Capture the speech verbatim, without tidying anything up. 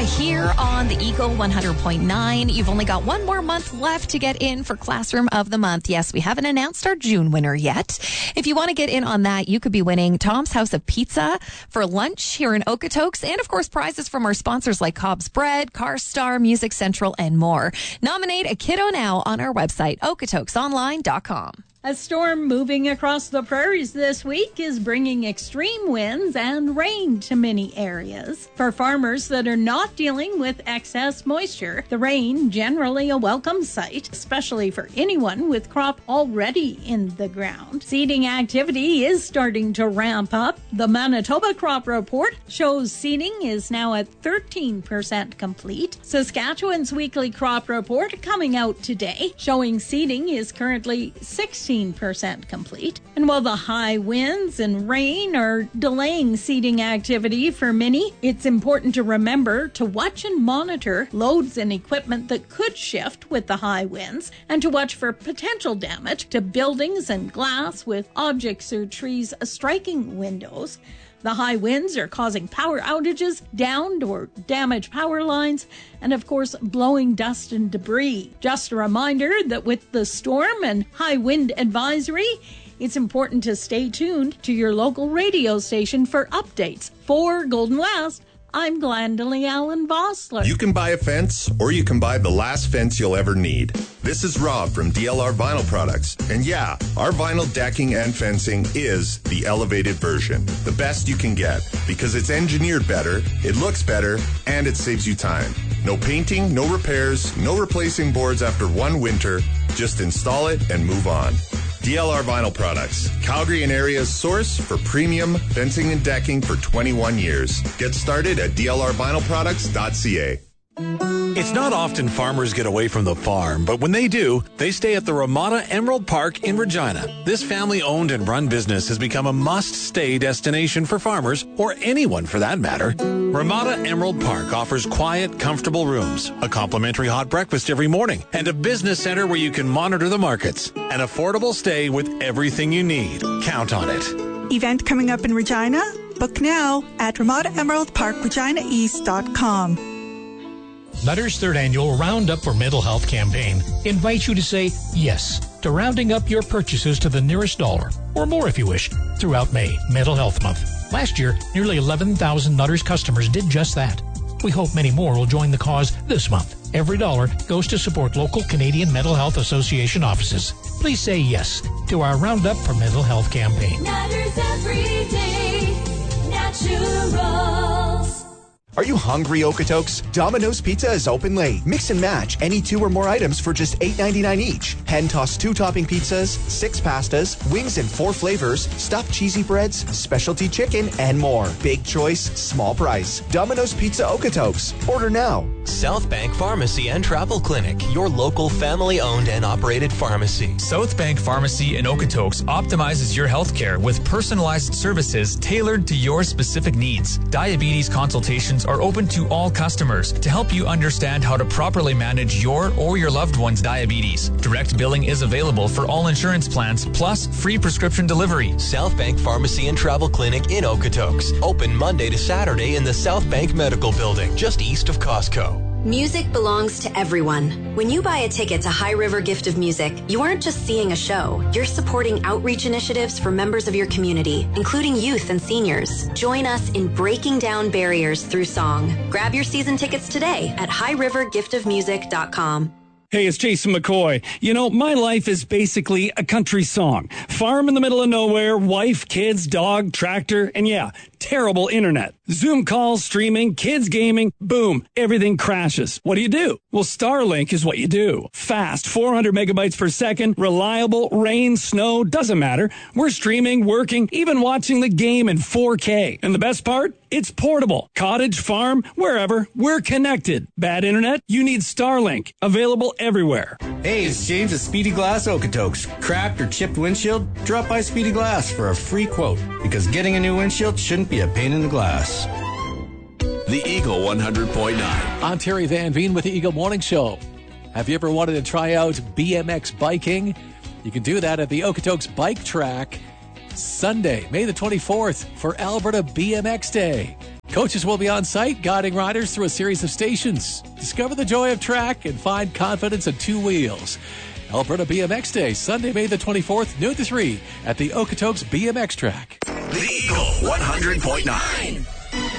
here on the Eagle one hundred point nine. You've only got one more month left to get in for Classroom of the Month. Yes, we haven't announced our June winner yet. If you want to get in on that, you could be winning Tom's House of Pizza for lunch here in Okotoks, and of course prizes from our sponsors like Cobb's Bread, CarStar, Music Central, and more. Nominate a kiddo now on our website, okotokes online dot com. A storm moving across the prairies this week is bringing extreme winds and rain to many areas. For farmers that are not dealing with excess moisture, the rain generally a welcome sight, especially for anyone with crop already in the ground. Seeding activity is starting to ramp up. The Manitoba Crop Report shows seeding is now at thirteen percent complete. Saskatchewan's weekly crop report coming out today, showing seeding is currently sixteen percent complete. And while the high winds and rain are delaying seeding activity for many, it's important to remember to watch and monitor loads and equipment that could shift with the high winds, and to watch for potential damage to buildings and glass with objects or trees striking windows. The high winds are causing power outages, downed or damaged power lines, and of course blowing dust and debris. Just a reminder that with the storm and high wind advisory, it's important to stay tuned to your local radio station for updates. For Golden West, I'm Glendalee Allen Vossler. You can buy a fence, or you can buy the last fence you'll ever need. This is Rob from D L R Vinyl Products. And yeah, our vinyl decking and fencing is the elevated version. The best you can get, because it's engineered better, it looks better, and it saves you time. No painting, no repairs, no replacing boards after one winter. Just install it and move on. D L R Vinyl Products, Calgary and area's source for premium fencing and decking for twenty-one years. Get started at d l r vinyl products dot c a. It's not often farmers get away from the farm, but when they do, they stay at the Ramada Emerald Park in Regina. This family-owned and run business has become a must-stay destination for farmers, or anyone for that matter. Ramada Emerald Park offers quiet, comfortable rooms, a complimentary hot breakfast every morning, and a business center where you can monitor the markets. An affordable stay with everything you need. Count on it. Event coming up in Regina? Book now at ramada emerald park regina east dot com. Nutter's third annual Roundup for Mental Health campaign invites you to say yes to rounding up your purchases to the nearest dollar, or more if you wish, throughout May, Mental Health Month. Last year, nearly eleven thousand Nutter's customers did just that. We hope many more will join the cause this month. Every dollar goes to support local Canadian Mental Health Association offices. Please say yes to our Roundup for Mental Health campaign. Nutter's Everyday Naturals. Are you hungry, Okotoks? Domino's Pizza is open late. Mix and match any two or more items for just eight ninety-nine each. Hand-tossed two-topping pizzas, six pastas, wings in four flavors, stuffed cheesy breads, specialty chicken, and more. Big choice, small price. Domino's Pizza Okotoks. Order now. South Bank Pharmacy and Travel Clinic, your local family-owned and operated pharmacy. South Bank Pharmacy in Okotoks optimizes your healthcare with personalized services tailored to your specific needs. Diabetes consultations are open to all customers to help you understand how to properly manage your or your loved one's diabetes. Direct billing is available for all insurance plans, plus free prescription delivery. South Bank Pharmacy and Travel Clinic in Okotoks. Open Monday to Saturday in the South Bank Medical Building, just east of Costco. Music belongs to everyone. When you buy a ticket to High River Gift of Music, you aren't just seeing a show. You're supporting outreach initiatives for members of your community, including youth and seniors. Join us in breaking down barriers through song. Grab your season tickets today at high river gift of music dot com. Hey, it's Jason McCoy. You know, my life is basically a country song. Farm in the middle of nowhere, wife, kids, dog, tractor, and yeah, terrible internet. Zoom calls, streaming, kids gaming, boom, everything crashes. What do you do? Well, Starlink is what you do. Fast, four hundred megabytes per second, reliable, rain, snow, doesn't matter. We're streaming, working, even watching the game in four K. And the best part? It's portable. Cottage, farm, wherever, we're connected. Bad internet? You need Starlink. Available everywhere. Hey, it's James at Speedy Glass Okotoks. Cracked or chipped windshield? Drop by Speedy Glass for a free quote, because getting a new windshield shouldn't be a pain in the glass. The Eagle one hundred point nine. I'm Terry Van Veen with the Eagle Morning Show. Have you ever wanted to try out B M X biking? You can do that at the Okotoks Bike Track Sunday, May the twenty-fourth for Alberta B M X Day. Coaches will be on site, guiding riders through a series of stations. Discover the joy of track and find confidence in two wheels. Alberta B M X Day, Sunday, May the twenty-fourth, noon to three at the Okotoks B M X track. The Eagle one hundred point nine.